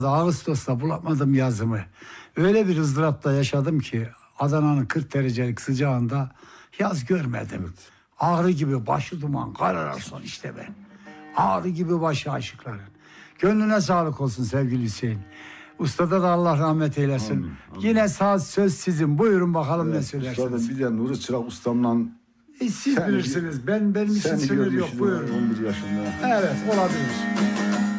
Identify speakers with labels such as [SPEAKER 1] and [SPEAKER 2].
[SPEAKER 1] Ağustos'ta bulamadım yazımı. Öyle bir ızdırapta yaşadım ki Adana'nın 40 derecelik sıcağında yaz görmedim.
[SPEAKER 2] Evet.
[SPEAKER 1] Ağrı gibi başı duman kararar son işte be. Ağrı gibi başı aşıkların. Gönlüne sağlık olsun sevgili Hüseyin. Ustada da Allah rahmet eylesin.
[SPEAKER 2] Amin, amin.
[SPEAKER 1] Yine saz söz sizin. Buyurun bakalım ne söylersiniz.
[SPEAKER 2] Üstadım bir de Nuri Çırak ustamla
[SPEAKER 1] Siz
[SPEAKER 2] Seni-
[SPEAKER 1] bilirsiniz. Benim için
[SPEAKER 2] seni
[SPEAKER 1] sınır yok.
[SPEAKER 2] görmüştüm
[SPEAKER 1] Buyurun.
[SPEAKER 2] 11 yaşında.
[SPEAKER 1] Evet olabilir.